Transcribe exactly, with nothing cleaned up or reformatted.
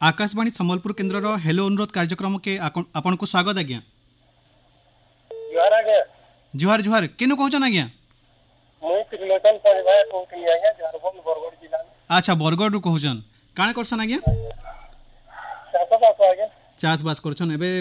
आकाशवाणी संबलपुर केन्द्र हेलो अनुरोध कार्यक्रम के आपन को स्वागत आज्ञा। जुहार आज्ञा। जुहार जुहार केनु कहउछन आज्ञा? मुई त्रिलोचन परिवार कहउतनी आज्ञा झारखंड बरगढ़ जिला में। अच्छा बरगढ़ रु कहउछन काना करसन आज्ञा? चाष बास आज्ञा। चाष बास करछन एबे